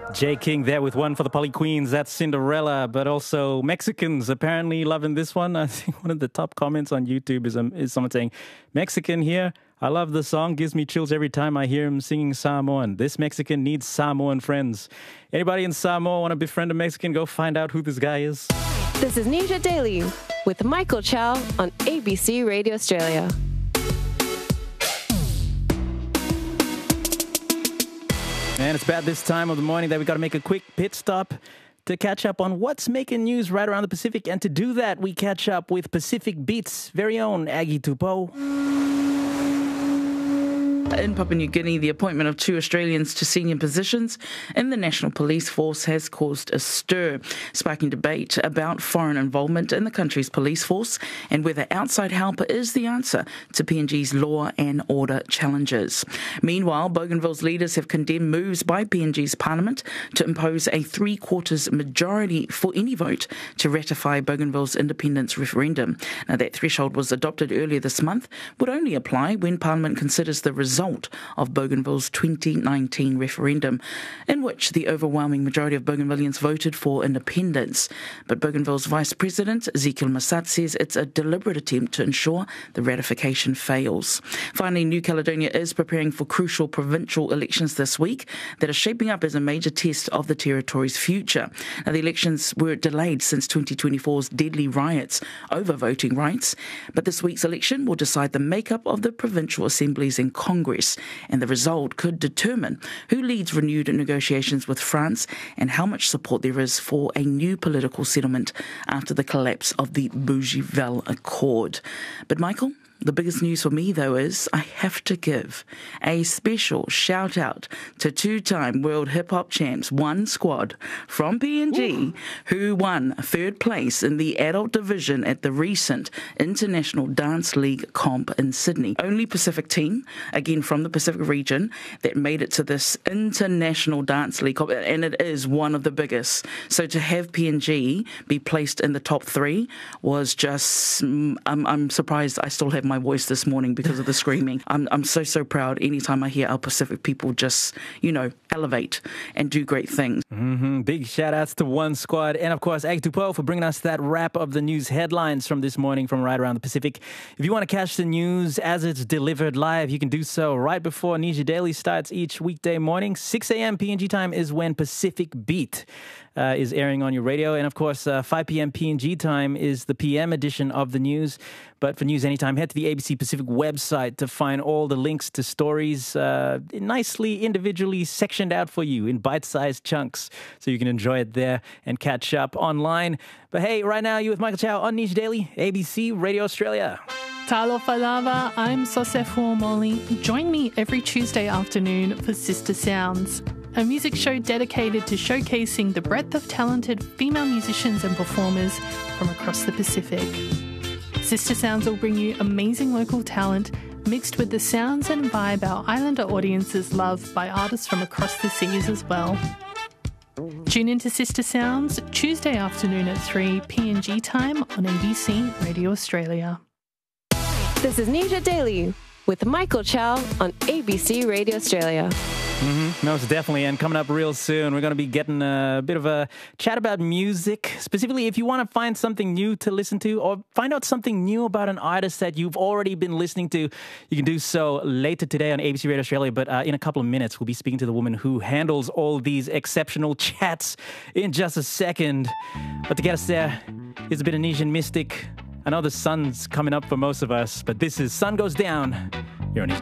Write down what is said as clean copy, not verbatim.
Jay King there with one for the Polly Queens. That's Cinderella, but also Mexicans apparently loving this one. I think one of the top comments on YouTube is someone saying, Mexican here. I love the song. Gives me chills every time I hear him singing Samoan. This Mexican needs Samoan friends. Anybody in Samoa want to befriend a Mexican? Go find out who this guy is. This is Nisha Daily with Michael Chow on ABC Radio Australia. And it's about this time of the morning that we got to make a quick pit stop to catch up on what's making news right around the Pacific. And to do that, we catch up with Pacific Beat's very own Aggie Tupou. In Papua New Guinea, the appointment of 2 Australians to senior positions in the National Police Force has caused a stir, sparking debate about foreign involvement in the country's police force and whether outside help is the answer to PNG's law and order challenges. Meanwhile, Bougainville's leaders have condemned moves by PNG's parliament to impose a 3/4 majority for any vote to ratify Bougainville's independence referendum. Now, that threshold was adopted earlier this month, would only apply when parliament considers the result of Bougainville's 2019 referendum, in which the overwhelming majority of Bougainvilleans voted for independence. But Bougainville's Vice President, Ezekiel Massat, says it's a deliberate attempt to ensure the ratification fails. Finally, New Caledonia is preparing for crucial provincial elections this week that are shaping up as a major test of the territory's future. Now, the elections were delayed since 2024's deadly riots over voting rights, but this week's election will decide the makeup of the provincial assemblies and Congress, and the result could determine who leads renewed negotiations with France and how much support there is for a new political settlement after the collapse of the Bougival Accord. But Michael, the biggest news for me, though, is I have to give a special shout-out to 2-time world hip-hop champs, One Squad from PNG, who won 3rd place in the adult division at the recent International Dance League comp in Sydney. Only Pacific team, again from the Pacific region, that made it to this International Dance League comp, and it is one of the biggest. So to have PNG be placed in the top 3 was just, I'm surprised I still have my voice this morning because of the screaming. I'm so proud anytime I hear our Pacific people just, elevate and do great things. Big shout outs to One Squad and of course Aggie Tupou for bringing us that wrap of the news headlines from this morning from right around the Pacific. If you want to catch the news as it's delivered live, you can do so right before Nisha Daily starts each weekday morning. 6 a.m. PNG time is when Pacific Beat is airing on your radio. And of course, 5 p.m. PNG time is the PM edition of the news. But for news anytime, head to the ABC Pacific website to find all the links to stories nicely, individually sectioned out for you in bite-sized chunks so you can enjoy it there and catch up online. But hey, right now, you with Michael Chow on Nisha Daily, ABC Radio Australia. Talofa lava, I'm Sosefu Omoli. Join me every Tuesday afternoon for Sister Sounds, a music show dedicated to showcasing the breadth of talented female musicians and performers from across the Pacific. Sister Sounds will bring you amazing local talent mixed with the sounds and vibe our islander audiences love by artists from across the seas as well. Tune into Sister Sounds Tuesday afternoon at 3 PNG time on ABC Radio Australia. This is Nisha Daily with Michael Chow on ABC Radio Australia. Most definitely. And coming up real soon, we're going to be getting a bit of a chat about music. Specifically, if you want to find something new to listen to or find out something new about an artist that you've already been listening to, you can do so later today on ABC Radio Australia. But in a couple of minutes, we'll be speaking to the woman who handles all these exceptional chats in just a second. But to get us there, here's a bit of Nesian Mystic. I know the sun's coming up for most of us, but this is Sun Goes Down. You're on